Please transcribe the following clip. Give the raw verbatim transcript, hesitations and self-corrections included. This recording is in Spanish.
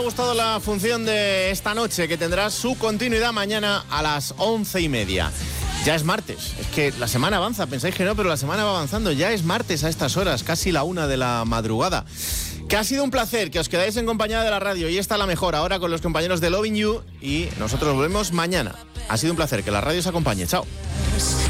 Me ha gustado la función de esta noche, que tendrá su continuidad mañana a las once y media. Ya es martes, es que la semana avanza, pensáis que no, pero la semana va avanzando. Ya es martes a estas horas, casi la una de la madrugada. Que ha sido un placer que os quedáis en compañía de la radio, y esta la mejor ahora con los compañeros de Loving You, y nosotros volvemos mañana. Ha sido un placer, que la radio os acompañe. Chao.